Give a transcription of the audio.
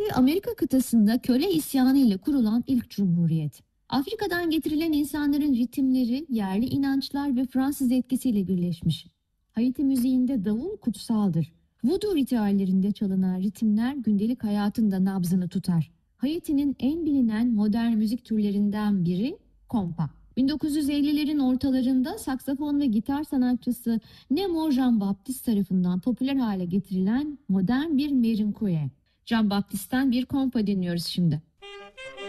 Amerika kıtasında köle isyanı ile kurulan ilk cumhuriyet. Afrika'dan getirilen insanların ritimleri, yerli inançlar ve Fransız etkisiyle birleşmiş. Haiti müziğinde davul kutsaldır. Voodoo ritüellerinde çalınan ritimler gündelik hayatında nabzını tutar. Haiti'nin en bilinen modern müzik türlerinden biri kompa. 1950'lerin ortalarında saksafon ve gitar sanatçısı Nemo Jean-Baptiste tarafından popüler hale getirilen modern bir merengue. Jean-Baptiste'ten bir kompa dinliyoruz şimdi.